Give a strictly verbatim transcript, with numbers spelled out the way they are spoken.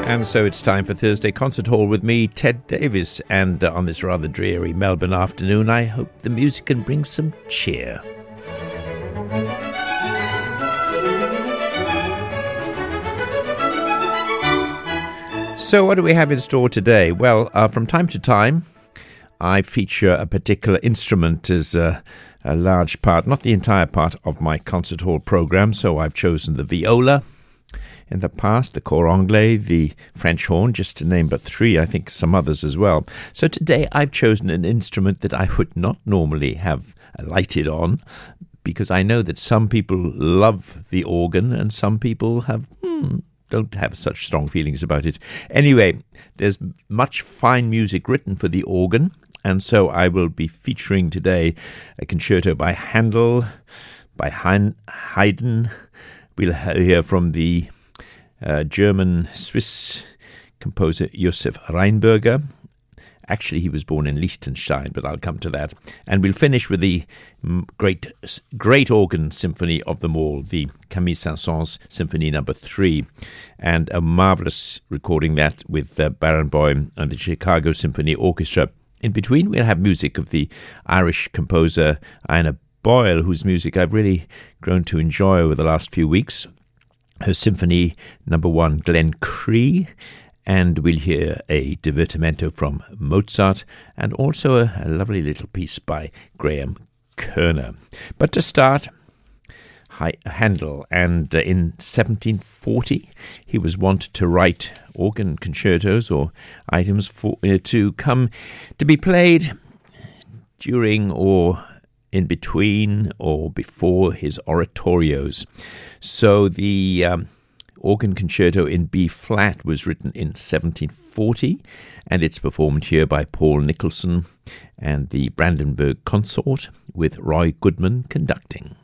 And so it's time for Thursday Concert Hall with me, Ted Davis. And uh, on this rather dreary Melbourne afternoon, I hope the music can bring some cheer. So what do we have in store today? Well, uh, from time to time, I feature a particular instrument as a, a large part, not the entire part of my concert hall program. So I've chosen the viola in the past, the cor anglais, the French horn, just to name but three, I think some others as well. So today I've chosen an instrument that I would not normally have lighted on, because I know that some people love the organ and some people have hmm, don't have such strong feelings about it. Anyway, there's much fine music written for the organ, and so I will be featuring today a concerto by Handel, by Haydn. We'll hear from the Uh, German-Swiss composer Josef Rheinberger. Actually, he was born in Liechtenstein, but I'll come to that. And we'll finish with the great great organ symphony of them all, the Camille Saint-Saëns Symphony Number Three, and a marvelous recording that with uh, Barenboim and the Chicago Symphony Orchestra. In between, we'll have music of the Irish composer Ina Boyle, whose music I've really grown to enjoy over the last few weeks. Her Symphony Number One, Glen Cree, and we'll hear a divertimento from Mozart, and also a, a lovely little piece by Graham Kerner. But to start, Handel, and uh, in seventeen forty, he was wont to write organ concertos or items for uh, to come to be played during or in between or before his oratorios. So the um, organ concerto in B flat was written in seventeen forty, and it's performed here by Paul Nicholson and the Brandenburg Consort with Roy Goodman conducting.